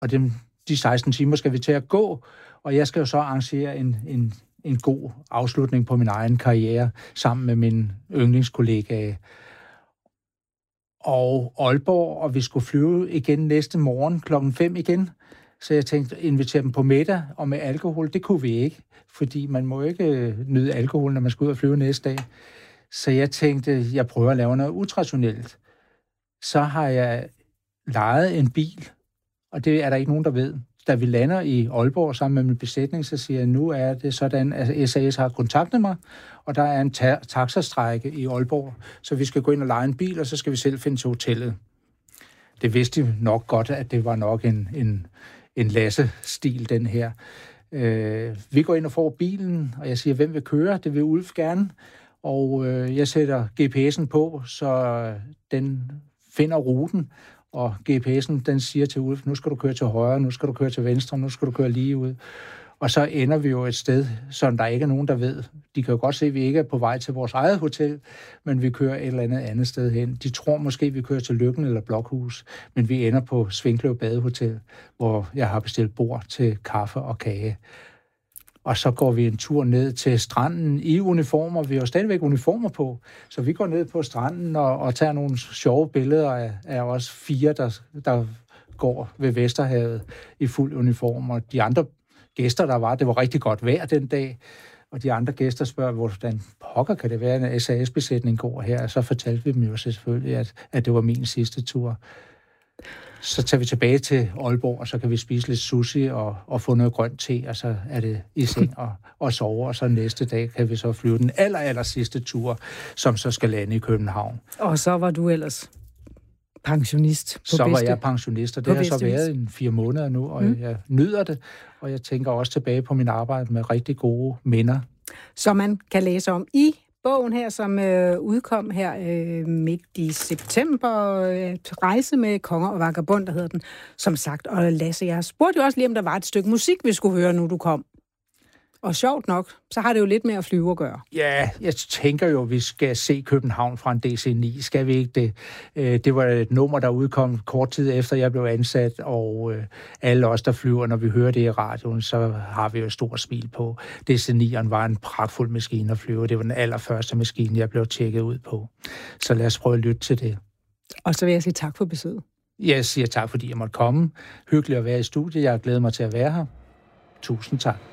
og de 16 timer skal vi til at gå, og jeg skal jo så arrangere en god afslutning på min egen karriere sammen med min yndlingskollega og Aalborg, og vi skulle flyve igen næste morgen 5:00 igen. Så jeg tænkte, invitere dem på middag, og med alkohol, det kunne vi ikke, fordi man må ikke nyde alkohol, når man skal ud og flyve næste dag. Så jeg tænkte, jeg prøver at lave noget utraditionelt. Så har jeg lejet en bil, og det er der ikke nogen, der ved. Da vi lander i Aalborg sammen med min besætning, så siger jeg, nu er det sådan, at SAS har kontaktet mig, og der er en taxastrække i Aalborg, så vi skal gå ind og leje en bil, og så skal vi selv finde til hotellet. Det vidste de nok godt, at det var nok en Lasse-stil, den her. Vi går ind og får bilen, og jeg siger, hvem vil køre? Det vil Ulf gerne. Og jeg sætter GPS'en på, så den finder ruten, og GPS'en, den siger til Ulf, nu skal du køre til højre, nu skal du køre til venstre, nu skal du køre lige ud. Og så ender vi jo et sted, som der ikke er nogen, der ved. De kan jo godt se, at vi ikke er på vej til vores eget hotel, men vi kører et eller andet sted hen. De tror måske, at vi kører til Lykken eller Blokhus, men vi ender på Svinkløv Badehotel, hvor jeg har bestilt bord til kaffe og kage. Og så går vi en tur ned til stranden i uniformer. Vi har jo stadigvæk uniformer på, så vi går ned på stranden og tager nogle sjove billeder af os 4, der går ved Vesterhavet i fuld uniform. Og de andre gæster, der var, det var rigtig godt vejr den dag, og de andre gæster spørger, hvordan pokker kan det være, at en SAS-besætning går her? Og så fortalte vi dem jo selvfølgelig, at det var min sidste tur. Så tager vi tilbage til Aalborg, og så kan vi spise lidt sushi og få noget grønt te, og så er det i seng og sove, og så næste dag kan vi så flyve den aller sidste tur, som så skal lande i København. Og så var du ellers pensionist på Så var jeg pensionist, og det har så været i 4 måneder nu, og jeg nyder det, og jeg tænker også tilbage på min arbejde med rigtig gode minder. Som man kan læse om i bogen her, som udkom her midt i september, Rejse med konger og vagabond, der hedder den, som sagt. Og Lasse, jeg spurgte jo også lige, om der var et stykke musik, vi skulle høre, nu du kom. Og sjovt nok, så har det jo lidt med at flyve at gøre. Ja, jeg tænker jo, at vi skal se København fra en DC-9. Skal vi ikke det? Det var et nummer, der udkom kort tid efter, jeg blev ansat, og alle os, der flyver, når vi hører det i radioen, så har vi jo et stort smil på. DC-9'eren var en pragtfuld maskine at flyve. Det var den allerførste maskine, jeg blev tjekket ud på. Så lad os prøve at lytte til det. Og så vil jeg sige tak for besøget. Jeg siger tak, fordi jeg måtte komme. Hyggeligt at være i studiet. Jeg har glædet mig til at være her. Tusind tak.